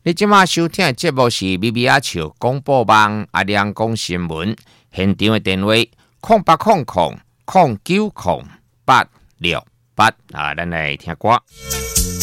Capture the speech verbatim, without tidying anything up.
你即马收听的节目是咪咪阿笑广播网阿亮讲新闻，现场的电话空八空空空九空八六八啊，咱来听歌。